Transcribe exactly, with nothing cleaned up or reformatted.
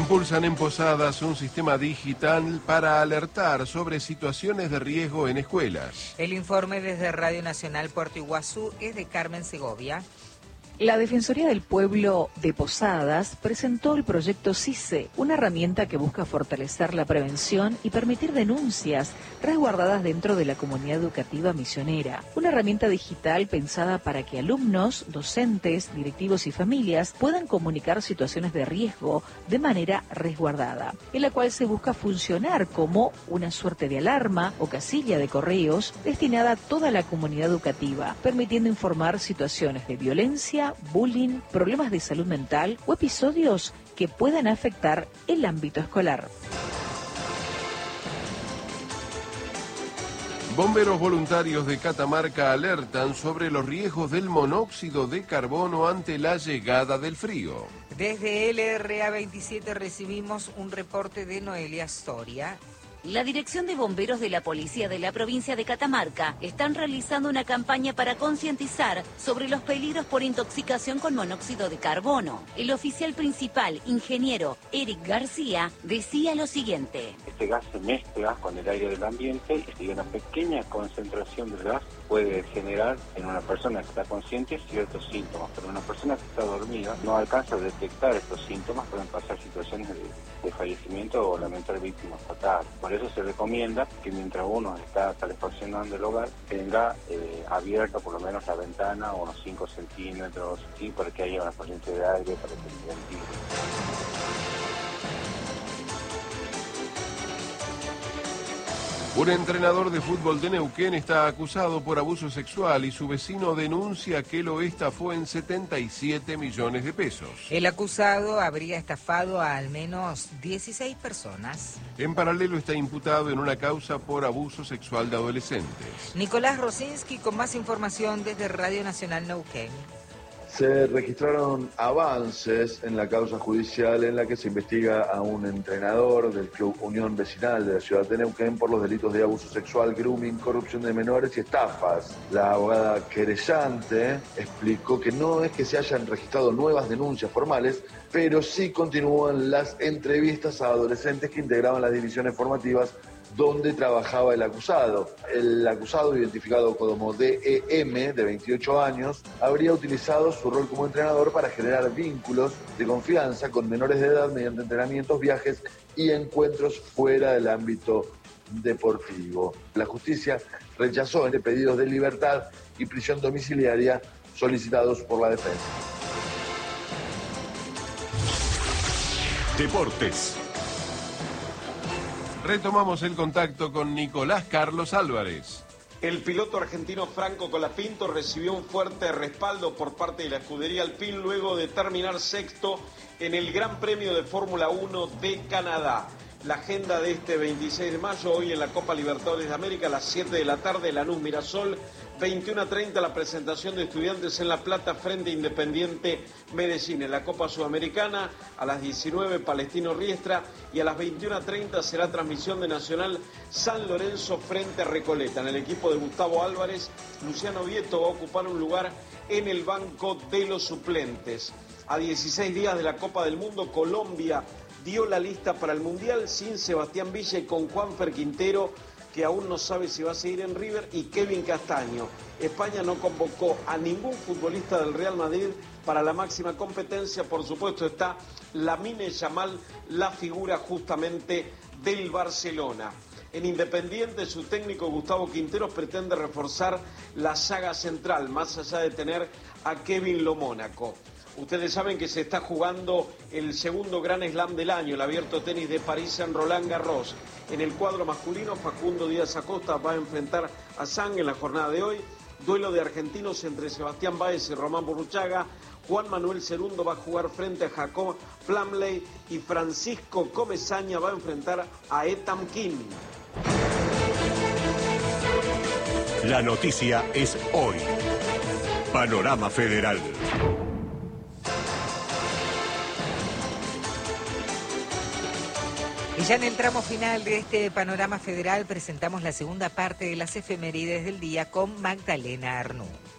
Impulsan en Posadas un sistema digital para alertar sobre situaciones de riesgo en escuelas. El informe desde Radio Nacional Puerto Iguazú es de Carmen Segovia. La Defensoría del Pueblo de Posadas presentó el proyecto CICE, una herramienta que busca fortalecer la prevención y permitir denuncias resguardadas dentro de la comunidad educativa misionera. Una herramienta digital pensada para que alumnos, docentes, directivos y familias puedan comunicar situaciones de riesgo de manera resguardada, en la cual se busca funcionar como una suerte de alarma o casilla de correos destinada a toda la comunidad educativa, permitiendo informar situaciones de violencia, bullying, problemas de salud mental o episodios que puedan afectar el ámbito escolar. Bomberos voluntarios de Catamarca alertan sobre los riesgos del monóxido de carbono ante la llegada del frío. Desde L R A veintisiete recibimos un reporte de Noelia Soria. La Dirección de Bomberos de la Policía de la provincia de Catamarca están realizando una campaña para concientizar sobre los peligros por intoxicación con monóxido de carbono. El oficial principal, ingeniero Eric García, decía lo siguiente. Este gas se mezcla con el aire del ambiente y una pequeña concentración del gas puede generar en una persona que está consciente ciertos síntomas, pero una persona que está dormida no alcanza a detectar estos síntomas, pueden pasar situaciones de, de fallecimiento o lamentar víctimas fatales. Por eso se recomienda que mientras uno está calefaccionando el hogar, tenga eh, abierta por lo menos la ventana unos cinco centímetros, ¿sí? Para que haya una corriente de aire, para que se ventile. Un entrenador de fútbol de Neuquén está acusado por abuso sexual y su vecino denuncia que lo estafó en setenta y siete millones de pesos. El acusado habría estafado a al menos dieciséis personas. En paralelo está imputado en una causa por abuso sexual de adolescentes. Nicolás Rosinski con más información desde Radio Nacional Neuquén. Se registraron avances en la causa judicial en la que se investiga a un entrenador del Club Unión Vecinal de la ciudad de Neuquén por los delitos de abuso sexual, grooming, corrupción de menores y estafas. La abogada querellante explicó que no es que se hayan registrado nuevas denuncias formales, pero sí continúan las entrevistas a adolescentes que integraban las divisiones formativas donde trabajaba el acusado. El acusado, identificado como D E M, de veintiocho años, habría utilizado su rol como entrenador para generar vínculos de confianza con menores de edad mediante entrenamientos, viajes y encuentros fuera del ámbito deportivo. La justicia rechazó el pedidos de libertad y prisión domiciliaria solicitados por la defensa. Deportes. Retomamos el contacto con Nicolás Carlos Álvarez. El piloto argentino Franco Colapinto recibió un fuerte respaldo por parte de la escudería Alpine luego de terminar sexto en el Gran Premio de Fórmula uno de Canadá. La agenda de este veintiséis de mayo, hoy en la Copa Libertadores de América, a las siete de la tarde, Lanús Mirasol, veintiuno a treinta la presentación de Estudiantes en La Plata frente a Independiente Medellín. En la Copa Sudamericana, a las diecinueve, Palestino Riestra, y a las veintiuno a treinta será transmisión de Nacional San Lorenzo frente a Recoleta. En el equipo de Gustavo Álvarez, Luciano Vieto va a ocupar un lugar en el banco de los suplentes. A dieciséis días de la Copa del Mundo, Colombia dio la lista para el Mundial sin Sebastián Villa y con Juanfer Quintero, que aún no sabe si va a seguir en River, y Kevin Castaño. España no convocó a ningún futbolista del Real Madrid para la máxima competencia. Por supuesto está Lamine Yamal, la figura justamente del Barcelona. En Independiente, su técnico Gustavo Quinteros pretende reforzar la saga central, más allá de tener a Kevin Lo Mónaco. Ustedes saben que se está jugando el segundo Gran Slam del año, el Abierto Tenis de París en Roland Garros. En el cuadro masculino, Facundo Díaz Acosta va a enfrentar a Zhang en la jornada de hoy. Duelo de argentinos entre Sebastián Báez y Román Burruchaga. Juan Manuel Cerundo va a jugar frente a Jacob Flamley y Francisco Comesaña va a enfrentar a Ethan King. La noticia es hoy. Panorama Federal. Y ya en el tramo final de este Panorama Federal presentamos la segunda parte de las efemérides del día con Magdalena Arnú.